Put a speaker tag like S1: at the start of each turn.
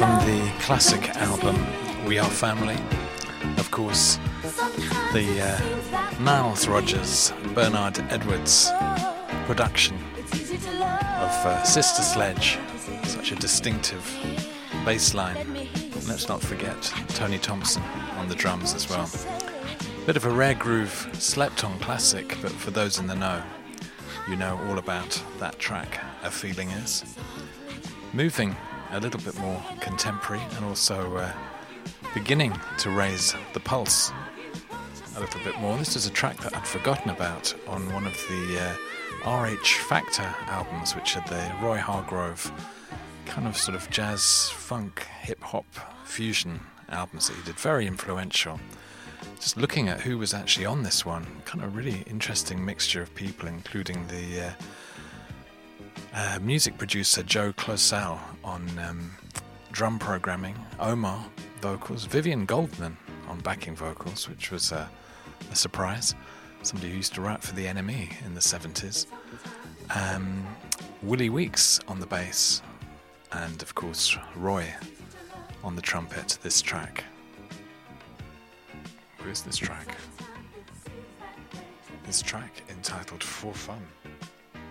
S1: from the classic album We Are Family. Of course, the Miles Rogers, Bernard Edwards production of Sister Sledge, such a distinctive bass line. Let's not forget Tony Thompson on the drums as well. Bit of a rare groove, slept-on classic, but for those in the know, you know all about that track, A Feeling Is. Moving a little bit more contemporary and also beginning to raise the pulse a little bit more. This is a track that I'd forgotten about on one of the RH Factor albums, which are the Roy Hargrove kind of sort of jazz, funk, hip-hop fusion albums that he did. Very influential. Just looking at who was actually on this one, kind of really interesting mixture of people, including the music producer Joe Closell on drum programming, Omar vocals, Vivian Goldman on backing vocals, which was a surprise. Somebody who used to rap for the NME in the 70s. Willie Weeks on the bass, and of course Roy on the trumpet. This track. Who is this track? This track entitled For Fun.